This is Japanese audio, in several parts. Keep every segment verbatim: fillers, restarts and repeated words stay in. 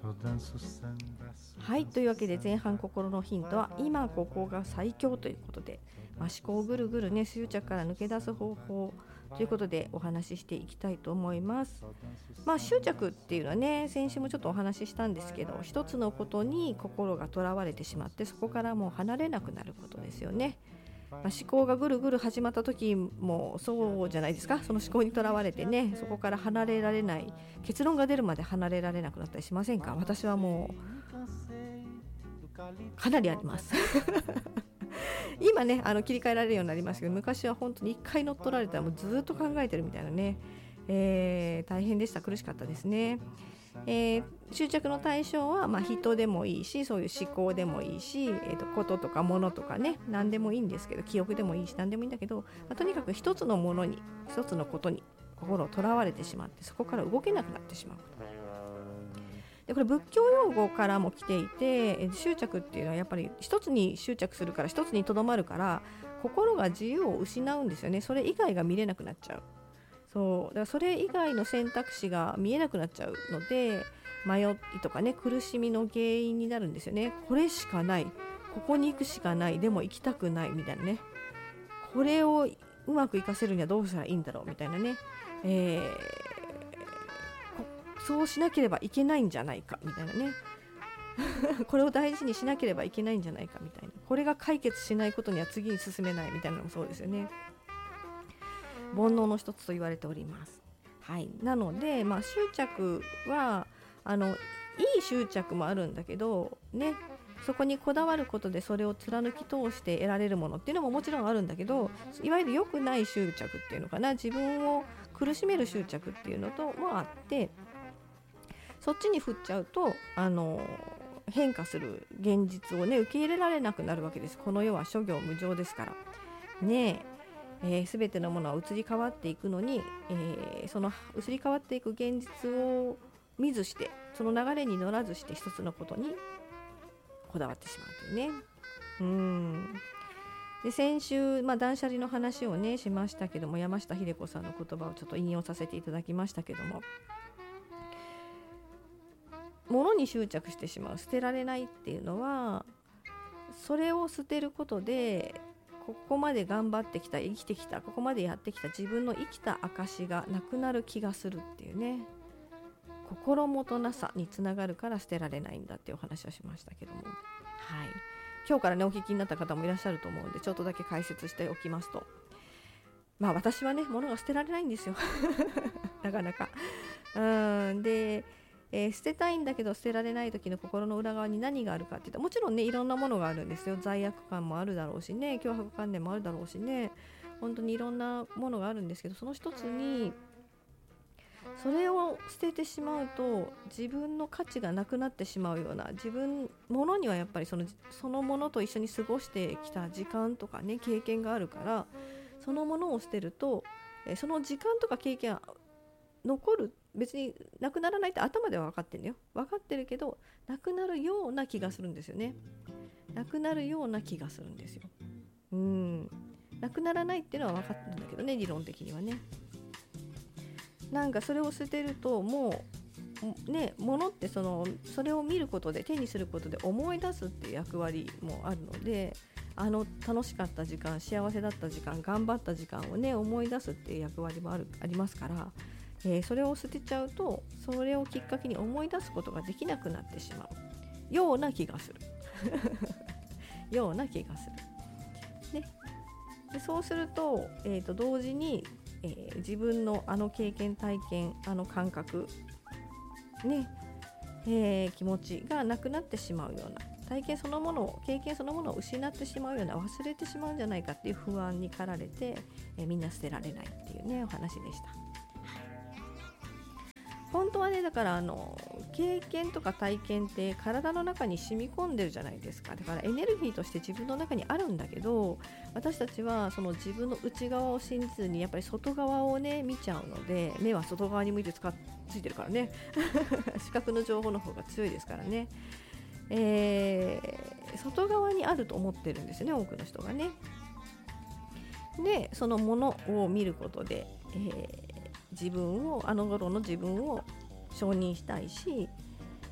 はい、というわけで前半心のヒントは今ここが最強ということで、まあ、思考をぐるぐるね執着から抜け出す方法ということでお話ししていきたいと思います。まあ、執着っていうのはね先週もちょっとお話ししたんですけど、一つのことに心がとらわれてしまってそこからもう離れなくなることですよね。まあ、思考がぐるぐる始まった時もそうじゃないですか。その思考にとらわれてねそこから離れられない、結論が出るまで離れられなくなったりしませんか？私はもうかなりあります今ねあの切り替えられるようになりますけど、昔は本当に一回乗っ取られたらもうずっと考えてるみたいなね、えー、大変でした。苦しかったですね。えー、執着の対象は、まあ、人でもいいしそういう思考でもいいし、えー、とこととか物とかね何でもいいんですけど、記憶でもいいし何でもいいんだけど、まあ、とにかく一つのものに一つのことに心をとらわれてしまってそこから動けなくなってしまうことで、これ仏教用語からも来ていて、執着っていうのはやっぱり一つに執着するから一つにとどまるから心が自由を失うんですよね。それ以外が見れなくなっちゃう。そうだからそれ以外の選択肢が見えなくなっちゃうので迷いとかね苦しみの原因になるんですよね。これしかない、ここに行くしかない、でも行きたくないみたいなね、これをうまく活かせるにはどうしたらいいんだろうみたいなね、えー、そうしなければいけないんじゃないかみたいなねこれを大事にしなければいけないんじゃないかみたいな、これが解決しないことには次に進めないみたいなのもそうですよね。煩悩の一つと言われております。はい、なので、まあ、執着はあのいい執着もあるんだけど、ね、そこにこだわることでそれを貫き通して得られるものっていうのももちろんあるんだけど、いわゆる良くない執着っていうのかな、自分を苦しめる執着っていうのともあって、そっちに振っちゃうとあの変化する現実をね受け入れられなくなるわけです。この世は諸行無常ですからねえ。えー、全てのものは移り変わっていくのに、えー、その移り変わっていく現実を見ずしてその流れに乗らずして一つのことにこだわってしまうというね。うーんで先週、まあ、断捨離の話をねしましたけども、山下秀子さんの言葉をちょっと引用させていただきましたけども、物に執着してしまう、捨てられないっていうのはそれを捨てることでここまで頑張ってきた生きてきたここまでやってきた自分の生きた証がなくなる気がするっていうね、心もとなさにつながるから捨てられないんだっていうお話をしましたけども、はい、今日からねお聞きになった方もいらっしゃると思うのでちょっとだけ解説しておきますと、まあ私はね物が捨てられないんですよなかなかうんでえー、捨てたいんだけど捨てられない時の心の裏側に何があるかって言ったら、もちろんねいろんなものがあるんですよ。罪悪感もあるだろうしね、脅迫観念もあるだろうしね、本当にいろんなものがあるんですけど、その一つにそれを捨ててしまうと自分の価値がなくなってしまうような、自分ものにはやっぱりそのそのものと一緒に過ごしてきた時間とかね経験があるから、そのものを捨てるとえその時間とか経験は残る、別になくならないって頭では分かってるんだよ、分かってるけどなくなるような気がするんですよね。なくなるような気がするんですよ。うーんなくならないっていうのは分かってるんだけどね、理論的にはね。なんかそれを捨てるともうね、物ってそのそれを見ることで手にすることで思い出すっていう役割もあるので、あの楽しかった時間、幸せだった時間、頑張った時間をね思い出すっていう役割もあるありますから、えー、それを捨てちゃうとそれをきっかけに思い出すことができなくなってしまうような気がするような気がする、ね、でそうすると、えー、と同時に、えー、自分のあの経験体験あの感覚ね、えー、気持ちがなくなってしまうような、体験そのものを経験そのものを失ってしまうような、忘れてしまうんじゃないかっていう不安に駆られて、えー、みんな捨てられないっていうねお話でした。本当はねだからあの経験とか体験って体の中に染み込んでるじゃないですか。だからエネルギーとして自分の中にあるんだけど、私たちはその自分の内側を信じずにやっぱり外側をね見ちゃうので、目は外側に向いてつかついてるからね視覚の情報の方が強いですからね、えー、外側にあると思ってるんですよね多くの人がね。でそのものを見ることで、えー自分をあの頃の自分を承認したいし、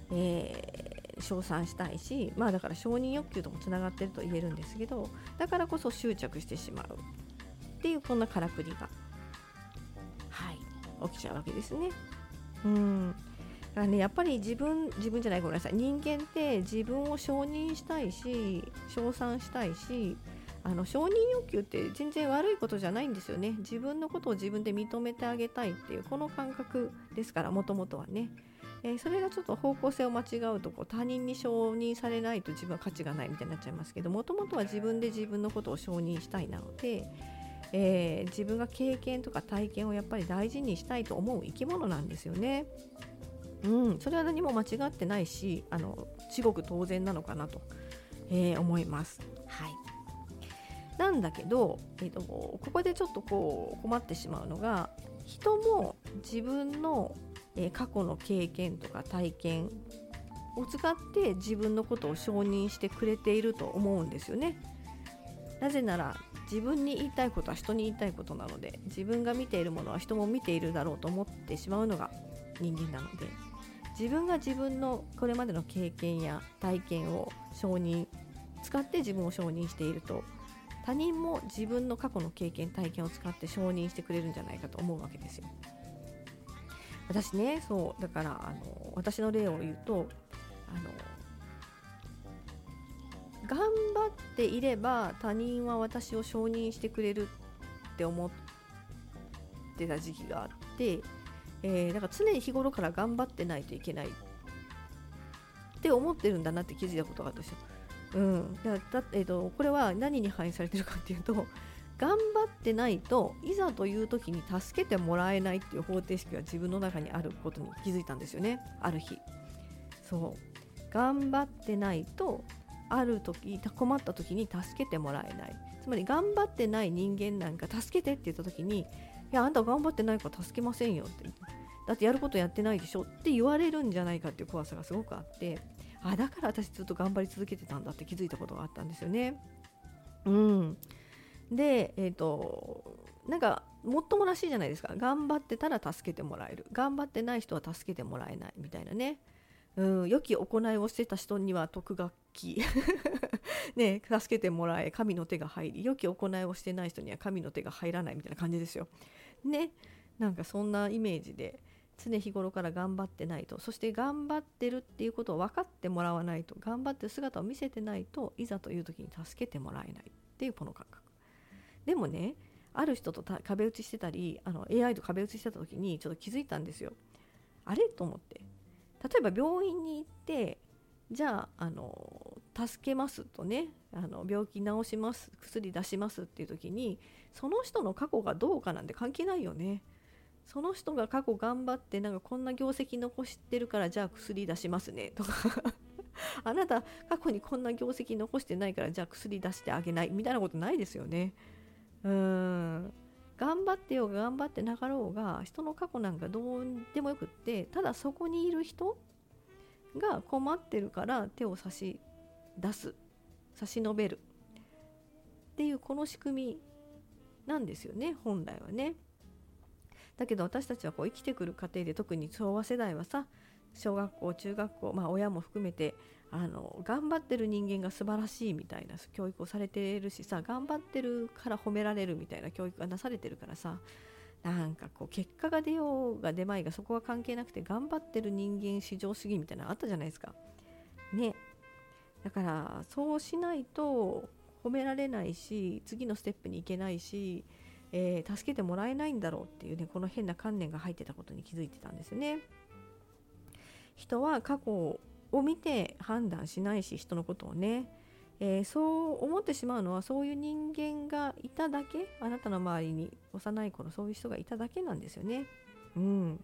えー、称賛したいし、まあだから承認欲求ともつながってると言えるんですけど、だからこそ執着してしまうっていう、こんなからくりが、はい、起きちゃうわけですね。うんだからね、やっぱり自分自分じゃないごめんなさい人間って自分を承認したいし称賛したいし、あの承認欲求って全然悪いことじゃないんですよね。自分のことを自分で認めてあげたいっていうこの感覚ですから、もともとはね、えーそれがちょっと方向性を間違うと、こう他人に承認されないと自分は価値がないみたいになっちゃいますけど、もともとは自分で自分のことを承認したいなので、えー自分が経験とか体験をやっぱり大事にしたいと思う生き物なんですよね。うん、それは何も間違ってないし、あの至極当然なのかなと、えー思います。はい。なんだけど、えーと、ここでちょっとこう困ってしまうのが、人も自分の、えー過去の経験とか体験を使って自分のことを承認してくれていると思うんですよね。なぜなら自分に言いたいことは人に言いたいことなので、自分が見ているものは人も見ているだろうと思ってしまうのが人間なので、自分が自分のこれまでの経験や体験を承認使って自分を承認していると、他人も自分の過去の経験体験を使って承認してくれるんじゃないかと思うわけですよ。私ね、そうだからあの私の例を言うと、あの頑張っていれば他人は私を承認してくれるって思ってた時期があって、えー、だから常に日頃から頑張ってないといけないって思ってるんだなって気づいたことがあったんですよ。うん、だだえーとこれは何に反映されてるかっていうと、頑張ってないといざという時に助けてもらえないっていう方程式が自分の中にあることに気づいたんですよね、ある日。そう頑張ってないとある時困った時に助けてもらえない。つまり頑張ってない人間なんか助けてって言った時に、いやあんた頑張ってないから助けませんよって、だってやることやってないでしょって言われるんじゃないかっていう怖さがすごくあって、あだから私ずっと頑張り続けてたんだって気づいたことがあったんですよね。うんでえっ、となんかもっともらしいじゃないですか。頑張ってたら助けてもらえる、頑張ってない人は助けてもらえないみたいなね。うん良き行いをしてた人には徳がきね、助けてもらえ神の手が入り、良き行いをしてない人には神の手が入らないみたいな感じですよね。なんかそんなイメージで、常日頃から頑張ってないと、そして頑張ってるっていうことを分かってもらわないと、頑張ってる姿を見せてないといざという時に助けてもらえないっていうこの感覚。でもね、ある人と壁打ちしてたり、あの エーアイ と壁打ちしてた時にちょっと気づいたんですよ。あれと思って、例えば病院に行って、じゃあ、あの助けますとね、あの病気治します、薬出しますっていう時に、その人の過去がどうかなんて関係ないよね。その人が過去頑張ってなんかこんな業績残してるからじゃあ薬出しますねとかあなた過去にこんな業績残してないからじゃあ薬出してあげないみたいなことないですよね。うーん頑張ってようが頑張ってなかろうが、人の過去なんかどうでもよくって、ただそこにいる人が困ってるから手を差し出す、差し伸べるっていうこの仕組みなんですよね、本来はね。だけど私たちはこう生きてくる過程で、特に昭和世代はさ、小学校中学校、まあ親も含めて、あの頑張ってる人間が素晴らしいみたいな教育をされてるしさ、頑張ってるから褒められるみたいな教育がなされてるからさ、なんかこう結果が出ようが出まいがそこは関係なくて、頑張ってる人間至上主義みたいなのあったじゃないですかね。だからそうしないと褒められないし、次のステップに行けないし、えー助けてもらえないんだろうっていうね、この変な観念が入ってたことに気づいてたんですね。人は過去を見て判断しないし、人のことをね、えーそう思ってしまうのは、そういう人間がいただけ、あなたの周りに幼い頃そういう人がいただけなんですよね。うん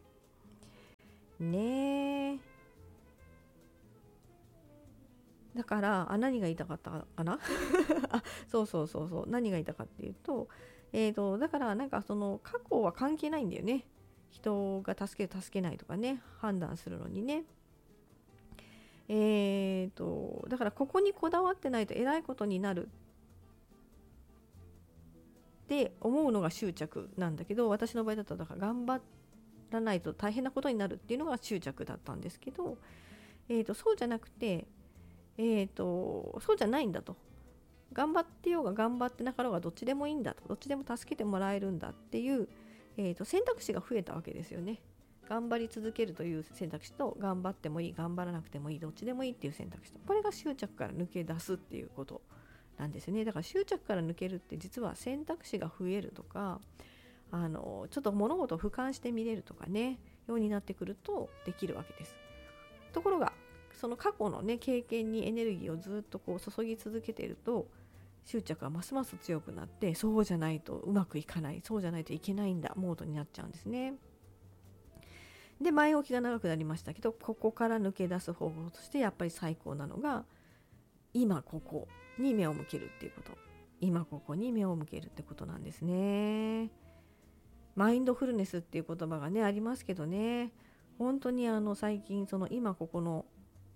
ねえ。だからあ何が言いたかったかなあそうそうそうそう、何が言いたかっていうと、えーとだからなんかその過去は関係ないんだよね。人が助ける助けないとかね、判断するのにね。えーとだからここにこだわってないとえらいことになるって思うのが執着なんだけど、私の場合だったらだから頑張らないと大変なことになるっていうのが執着だったんですけど、 えーと、そうじゃなくて、えーと、そうじゃないんだと、頑張ってようが頑張ってなかろうがどっちでもいいんだと、どっちでも助けてもらえるんだっていう、えーと、選択肢が増えたわけですよね。頑張り続けるという選択肢と、頑張ってもいい頑張らなくてもいいどっちでもいいっていう選択肢と、これが執着から抜け出すっていうことなんですね。だから執着から抜けるって実は選択肢が増えるとか、あのちょっと物事を俯瞰して見れるとかねようになってくるとできるわけです。ところがその過去のね経験にエネルギーをずっとこう注ぎ続けていると、執着がますます強くなって、そうじゃないとうまくいかない、そうじゃないといけないんだモードになっちゃうんですね。で、前置きが長くなりましたけど、ここから抜け出す方法としてやっぱり最高なのが、今ここに目を向けるっていうこと、今ここに目を向けるってことなんですね。マインドフルネスっていう言葉がねありますけどね、本当にあの最近その今ここの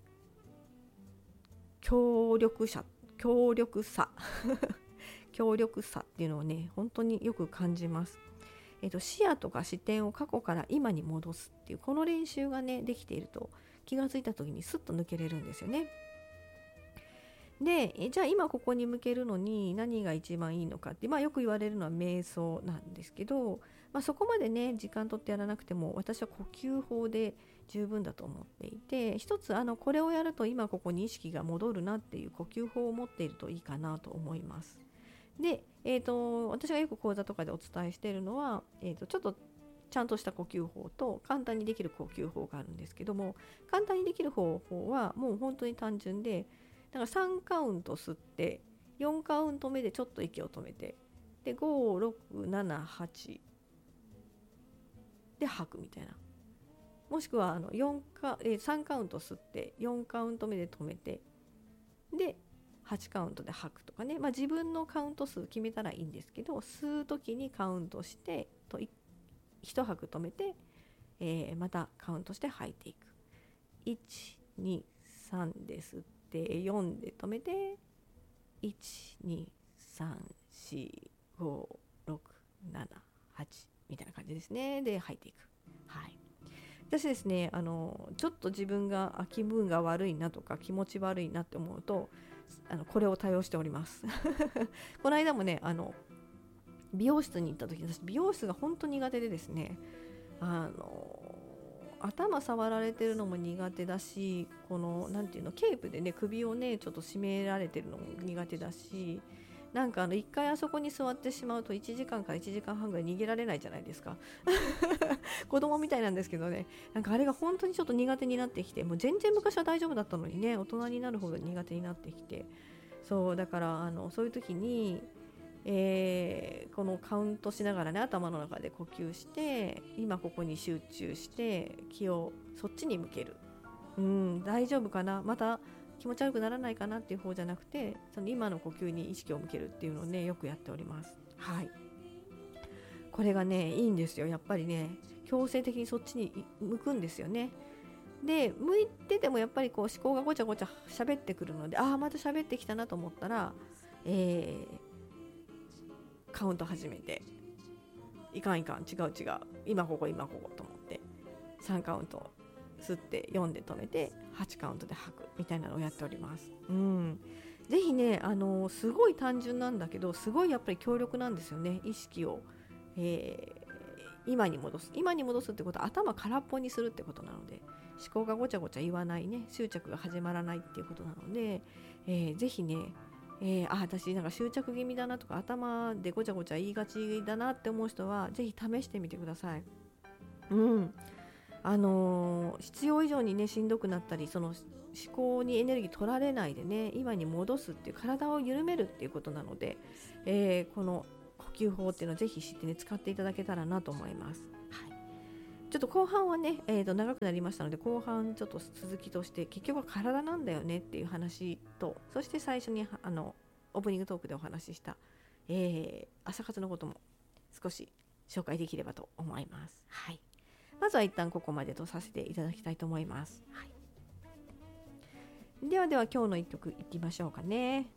協力者強力さ強力さっていうのをね本当によく感じます。えっと、視野とか視点を過去から今に戻すっていうこの練習がねできていると、気がついた時にスッと抜けれるんですよね。で、じゃあ今ここに向けるのに何が一番いいのかって、まあ、よく言われるのは瞑想なんですけど、まあ、そこまでね時間とってやらなくても私は呼吸法で十分だと思っていて、一つあのこれをやると今ここに意識が戻るなっていう呼吸法を持っているといいかなと思います。で、えーと、私がよく講座とかでお伝えしているのは、えーと、ちょっとちゃんとした呼吸法と簡単にできる呼吸法があるんですけども、簡単にできる方法はもう本当に単純で、だからさんカウント吸ってよんカウント目でちょっと息を止めて、でご、ろく、なな、はちで吐くみたいな、もしくはあのよんか、えー、さんカウント吸ってよんカウント目で止めて、ではちカウントで吐くとかね、まあ、自分のカウント数決めたらいいんですけど、吸う時にカウントしてとい一吐く止めて、えー、またカウントして吐いていく。いち、に、さんで吸ってよんで止めて、いち、に、さん、し、ご、ろく、なな、はちみたいな感じですね。で吐いていく。はい。私ですね、あのちょっと自分が気分が悪いなとか気持ち悪いなって思うと、あのこれを多用しておりますこの間もね、あの美容室に行った時、私美容室が本当苦手でですね、あの頭触られてるのも苦手だし、このなんていうの、ケープでね首をねちょっと締められてるのも苦手だし、なんかあの一回あそこに座ってしまうといちじかんからいちじかんはんぐらい逃げられないじゃないですか子供みたいなんですけどね、なんかあれが本当にちょっと苦手になってきて、もう全然昔は大丈夫だったのにね、大人になるほど苦手になってきて、そうだからあのそういう時に、えー、このカウントしながらね頭の中で呼吸して、今ここに集中して気をそっちに向ける。うん、大丈夫かな、また気持ち悪くならないかなっていう方じゃなくて、その今の呼吸に意識を向けるっていうのをねよくやっております。はい、これがねいいんですよ。やっぱりね強制的にそっちに向くんですよね。で向いててもやっぱりこう思考がごちゃごちゃ喋ってくるので、ああまた喋ってきたなと思ったら、えー、カウント始めて、いかんいかん違う違う今ここ今ここと思ってさんカウント吸ってよんで止めてはちカウントで吐くみたいなのをやっております。うん、ぜひね、あのー、すごい単純なんだけどすごいやっぱり強力なんですよね。意識を、えー、今に戻す今に戻すってことは頭空っぽにするってことなので、思考がごちゃごちゃ言わないね、執着が始まらないっていうことなので、えー、ぜひね、えー、あ私なんか執着気味だなとか頭でごちゃごちゃ言いがちだなって思う人はぜひ試してみてください。うんあのー、必要以上にねしんどくなったり、その思考にエネルギー取られないでね今に戻すっていう、体を緩めるっていうことなので、えー、この呼吸法っていうのをぜひ知ってね使っていただけたらなと思います。はい、ちょっと後半はね、えー、と長くなりましたので、後半ちょっと続きとして結局は体なんだよねっていう話と、そして最初にあのオープニングトークでお話しした、えー、朝活のことも少し紹介できればと思います。はい、まずは一旦ここまでとさせていただきたいと思います。はい、ではでは今日の一曲いきましょうかね。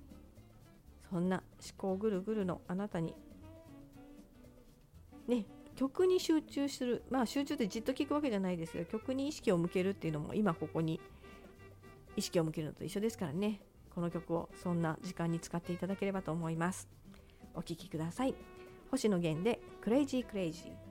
そんな思考ぐるぐるのあなたにね、 曲に集中する、まあ集中ってじっと聴くわけじゃないですけど、曲に意識を向けるっていうのも今ここに意識を向けるのと一緒ですからね。この曲をそんな時間に使っていただければと思います。お聴きください。星野源でクレイジークレイジー。